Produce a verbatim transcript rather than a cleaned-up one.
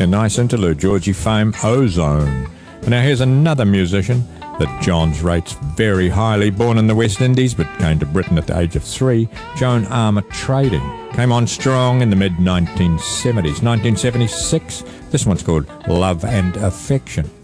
Yeah, nice interlude, Georgie Fame, Ozone. Now here's another musician that Johns rates very highly. Born in the West Indies, but came to Britain at the age of three, Joan Armatrading. Came on strong in the mid nineteen seventies. nineteen seventy-six, this one's called Love and Affection.